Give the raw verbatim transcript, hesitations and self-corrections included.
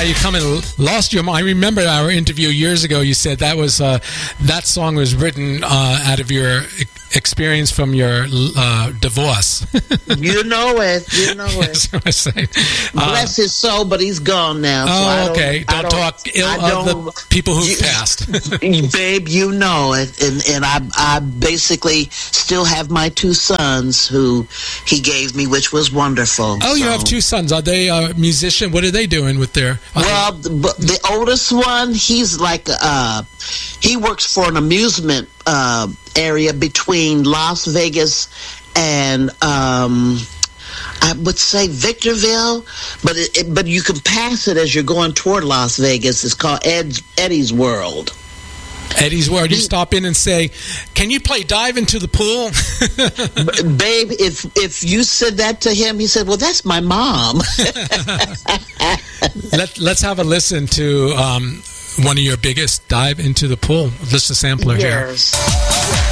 you come and lost your mind. I remember our interview years ago. You said that was uh, that song was written uh, out of your experience from your uh, divorce. You know it. You know it. That's what I say. Bless uh, his soul, but he's gone now. So oh, I don't, okay. Don't, don't talk ill of the people who've you, passed. Babe, you know it. And, and I, I basically still have my two sons who he gave me, which was wonderful. Oh, so. You have two sons. Are they a musician? What are they doing with their... Well, the, the oldest one, he's like... Uh, he works for an amusement uh, area between Las Vegas and... Um, I would say Victorville, but it, it, but you can pass it as you're going toward Las Vegas. It's called Ed's, Eddie's World. Eddie's World. You stop in and say, "Can you play dive into the pool?" Babe, if if you said that to him, he said, "Well, that's my mom." Let, let's have a listen to um, one of your biggest dive into the pool. Just a sampler yes. here.